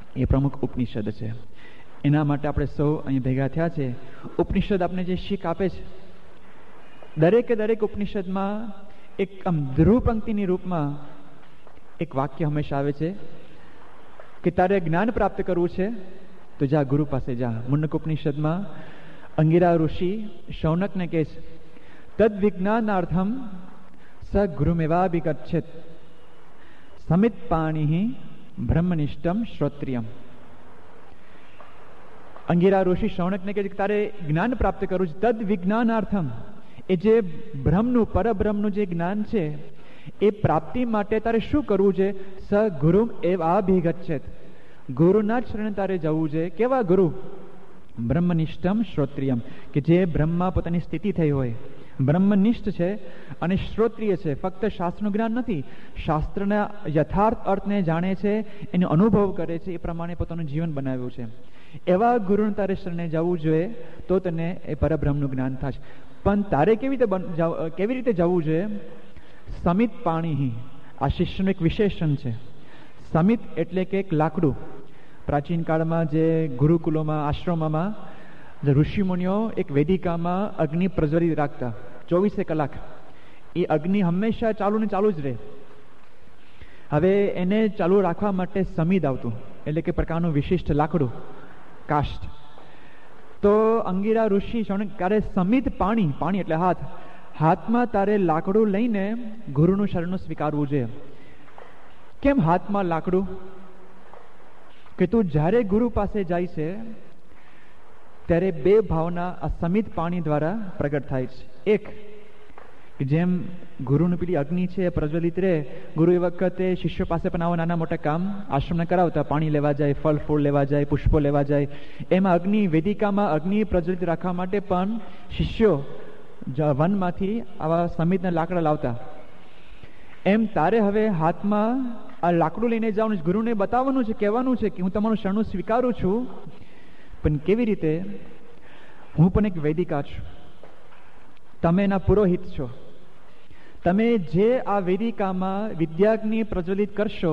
એ પ્રમુખ ઉપનિષદ છે. એના માટે આપણે સૌ અહીં ભેગા થયા છે. ઉપનિષદ આપણે જે શીખ આપે છે, દરેક ઉપનિષદમાં એક આમ ધ્રુવ પંક્તિની રૂપમાં એક વાક્ય હંમેશા આવે છે કે તારે જ્ઞાન પ્રાપ્ત કરવું છે તો જા ગુરુ પાસે જા. મુંડક ઉપનિષદમાં અંગિરા ઋષિ શૌનકને કહે છે, તદ વિજ્ઞાનાર્થમ સ ગુરુમેવાભિગચ્છેત સમિત પાણી બ્રહ્મનિષ્ઠમ શ્રોત્રિયમ. અંગિરા ઋષિ શૌનકને કહે છે કે તારે જ્ઞાન પ્રાપ્ત કરવું છે. તદ વિજ્ઞાનાર્થમ, એ જે બ્રહ્મનું પરબ્રહ્મનું જે જ્ઞાન છે એ પ્રાપ્તિ માટે તારે શું કરવું છે? સ ગુરુ એવાભિગચ્છેત, ગુરુના જ શરણે તારે જવું છે. કેવા ગુરુ? બ્રહ્મનિષ્ઠમ શ્રોત્રિયમ, કે જે બ્રહ્મમાં પોતાની સ્થિતિ થઈ હોય, બ્રહ્મનિષ્ઠ છે અને શ્રોત્રિય છે. ફક્ત શાસ્ત્રનું જ્ઞાન નથી, શાસ્ત્રના યથાર્થ અર્થને જાણે છે, એનો અનુભવ કરે છે, એ પ્રમાણે પોતાનું જીવન બનાવ્યું છે. એવા ગુરુને તારે શરણે જવું જોઈએ તો તને એ પરબ્રહ્મનું જ્ઞાન થશે. પણ તારે કેવી રીતે જવું જોઈએ? સમિત પાણી, આ શિષ્યનું એક વિશેષણ છે. સમિત એટલે કે એક લાકડું. પ્રાચીન કાળમાં જે ગુરુકુલોમાં, આશ્રમોમાં જે ઋષિમુનિઓ એક વેદિકામાં અગ્નિ પ્રજ્વલિત રાખતા 24 કલાક. એ અગ્નિ હંમેશા ચાલુ ને ચાલુ જ રહે. હવે એને ચાલુ રાખવા માટે સમિદ આવતું, એટલે કે પ્રકારનું વિશિષ્ટ લાકડું, કાષ્ઠ. તો અંગિરા ઋષિ તારે સમિત પાણી એટલે હાથમાં તારે લાકડું લઈને ગુરુનું શરણું સ્વીકારવું જોઈએ. કેમ હાથમાં લાકડું? કે તું જ્યારે ગુરુ પાસે જાય છે ત્યારે બે ભાવના આ સમિત પાણી દ્વારા પ્રગટ થાય છે. એક, કે જેમ ગુરુનું પેલી અગ્નિ છે પ્રજ્વલિત રહે, ગુરુ એ વખતે શિષ્યો પાસે પણ આવા નાના મોટા કામ આશ્રમને કરાવતા, પાણી લેવા જાય, ફળ ફૂલ લેવા જાય, પુષ્પો લેવા જાય. એમાં અગ્નિ, વેદિકામાં અગ્નિ પ્રજ્વલિત રાખવા માટે પણ શિષ્યો વનમાંથી આવા સમિતના લાકડા લાવતા. એમ તારે હવે હાથમાં આ લાકડું લઈને જવાનું છે, ગુરુને બતાવવાનું છે, કહેવાનું છે કે હું તમારું શરણું સ્વીકારું છું. પણ કેવી રીતે? હું પણ એક વેદિકા છું, તમે એના પુરોહિત છો. તમે જે આ વેદિકામાં વિદ્યાગ્નિ પ્રજ્વલિત કરશો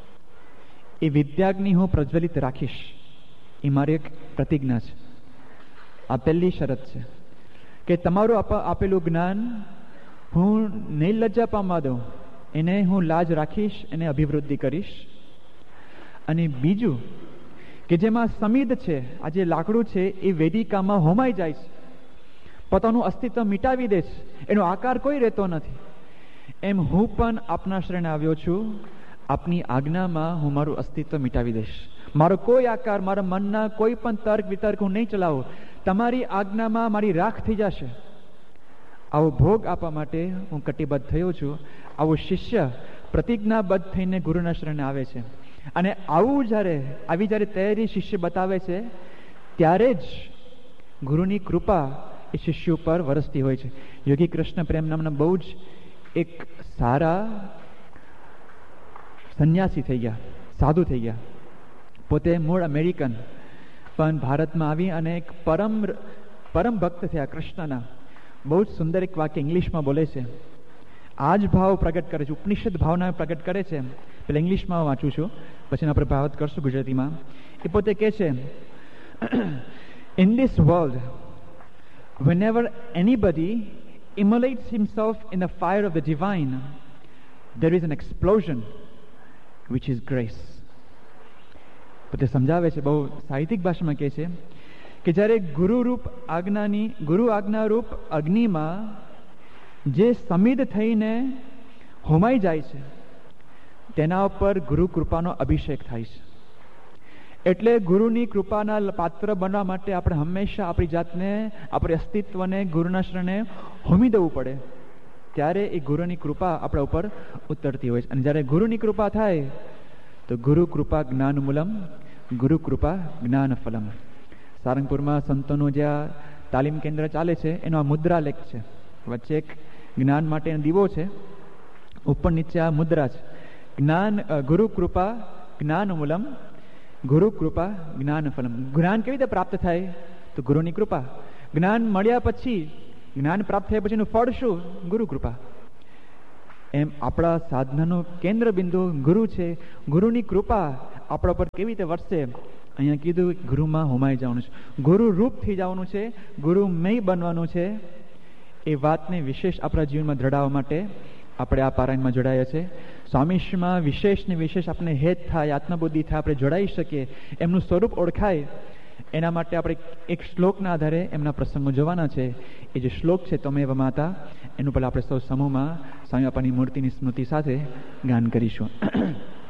એ વિદ્યાગ્નિ હું પ્રજ્વલિત રાખીશ. એ મારી એક પ્રતિજ્ઞા છે. આ પહેલી શરત છે કે તમારું આપેલું જ્ઞાન હું નહીં લજ્જા પામવા દઉં, એને હું લાજ રાખીશ, એને અભિવૃદ્ધિ કરીશ. અને બીજું કે જેમાં સમિદ છે, આ જે લાકડું છે એ વેદિકામાં હોમાઈ જાય છે, પોતાનું અસ્તિત્વ મિટાવી દે છે, એનો આકાર કોઈ રહેતો નથી. એમ હું પણ આપના શરણે આવ્યો છું, આપની આજ્ઞામાં હું મારું અસ્તિત્વ મિટાવી દઈશ. મારો કોઈ આકાર, મારા મનના કોઈ પણ તર્ક વિતર્ક હું નહીં ચલાવું, તમારી આજ્ઞામાં મારી રાખ થઈ જશે. આવો ભોગ આપવા માટે હું કટિબદ્ધ થયો છું. આવો શિષ્ય પ્રતિજ્ઞાબદ્ધ થઈને ગુરુના શરણે આવે છે. અને આવી જ્યારે તૈયારી શિષ્ય બતાવે છે ત્યારે જ ગુરુની કૃપા એ શિષ્ય ઉપર વરસતી હોય છે. યોગી કૃષ્ણ પ્રેમ નામના બહુ જ એક સારા સંન્યાસી થઈ ગયા, સાધુ થઈ ગયા. પોતે મૂળ અમેરિકન, પણ ભારતમાં આવી અને એક પરમ ભક્ત થયા કૃષ્ણના. બહુ જ સુંદર એક વાક્ય ઇંગ્લિશમાં બોલે છે. આ જ ભાવ પ્રગટ કરે છે, ઉપનિષદ ભાવના પ્રગટ કરે છે. પેલા ઇંગ્લિશમાં વાંચું છું, પછી આપણે ભાવાર્થ કરશું ગુજરાતીમાં. એ પોતે કહે છે, in this world whenever anybody immolates himself in the fire of the divine, there is an explosion which is grace. પોતે સમજાવે છે, બહુ સાહિત્યિક ભાષામાં કહે છે કે જ્યારે ગુરુ આજ્ઞારૂપ અગ્નિમાં જે સમિદ થઈને હોમાઈ જાય છે તેના ઉપર ગુરુ કૃપાનો અભિષેક થાય છે. એટલે ગુરુની કૃપાના પાત્ર બનવા માટે આપણે હંમેશા આપણી જાતને, આપણી અસ્તિત્વને ગુરુના શરણે હોમી દેવું પડે. ત્યારે એ ગુરુની કૃપા આપણા ઉપર ઉતરતી હોય છે. અને જ્યારે ગુરુની કૃપા થાય તો ગુરુ કૃપા જ્ઞાન મૂલમ, ગુરુ કૃપા જ્ઞાન ફલમ. સારંગપુરમાં સંતોનું જ્યાં તાલીમ કેન્દ્ર ચાલે છે એનો આ મુદ્રા લેખ છે. વચ્ચે એક જ્ઞાન માટેનો દીવો છે, ઉપર નીચે આ મુદ્રા છે. ગુરુ કૃપા જ્ઞાન મૂલમ, ગુરુ કૃપા જ્ઞાન ફલમ. જ્ઞાન કેવી રીતે પ્રાપ્ત થાય? તો ગુરુની કૃપા. જ્ઞાન મળ્યા પછી, જ્ઞાન પ્રાપ્ત થયા પછીનું ફળ શું? ગુરુ કૃપા. એમ આપણા સાધનાનું કેન્દ્ર બિંદુ ગુરુ છે. ગુરુની કૃપા આપણા પર કેવી રીતે વર્તશે? અહીંયા કીધું ગુરુમાં હોમાઈ જવાનું છે, ગુરુ રૂપ થઈ જવાનું છે, ગુરુમય બનવાનું છે. એ વાતને વિશેષ આપણા જીવનમાં દ્રઢાવવા માટે આપણે આ પારાયણમાં જોડાયા છે. સ્વામીશ્રીમાં વિશેષ ને વિશેષ આપણે હેત થાય, આત્મબુદ્ધિ થાય, આપણે જોડાઈ શકીએ, એમનું સ્વરૂપ ઓળખાય. એના માટે આપણે એક શ્લોકના આધારે એમના પ્રસંગો જોવાના છે. એ જે શ્લોક છે ત્વમેવ માતા, એનું પહેલાં આપણે સૌ સમૂહમાં સ્વામી બાપાની મૂર્તિની સ્મૃતિ સાથે ગાન કરીશું.